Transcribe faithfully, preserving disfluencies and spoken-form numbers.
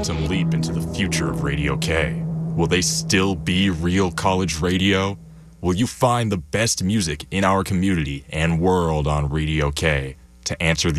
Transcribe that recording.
quantum leap into the future of Radio K. Will they still be real college radio? Will you find the best music in our community and world on Radio K? To answer